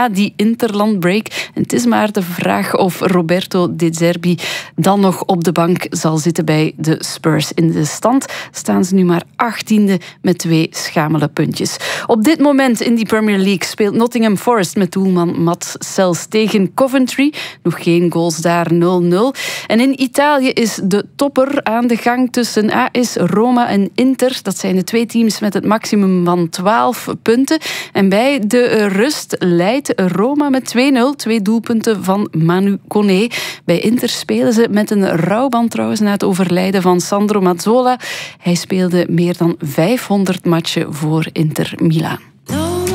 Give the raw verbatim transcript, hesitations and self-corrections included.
na die interlandbreak. En het is maar de vraag of Roberto De Zerbi dan nog op de bank zal zitten bij de Spurs. In de stand staan ze nu maar achttiende met twee schamele puntjes. Op dit moment in die Premier League speelt Nottingham Forest met doelman Mats Sels tegen Coventry. Nog geen goals daar, nul nul. En in Italië is de topper aan de gang tussen A S Roma en Inter. Dat zijn de twee teams met het maximum van twaalf punten. En bij de rust leidt Roma met twee nul. Twee doelpunten van Manu Koné. Bij Inter spelen ze met een rouwband trouwens na het overlijden van Sandro Mazzola. Hij speelde meer dan vijfhonderd matchen voor Inter Milaan.